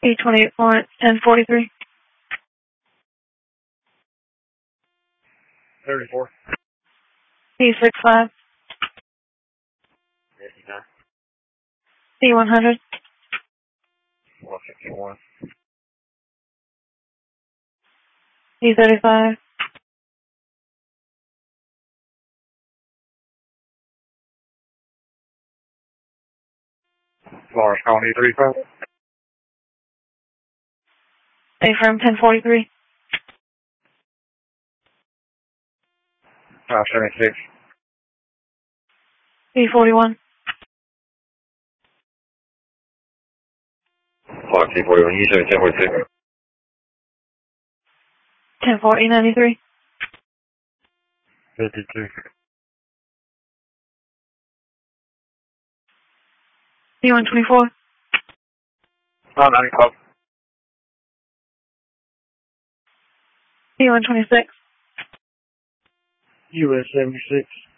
E28.1043. 34. E65. 59. E100. 161. E35. Lawrence County 35. A-firm 1043. 576. E41. Lawrence T41. You said 1046. 104 E93. 52. E124. 95. E126. US 76.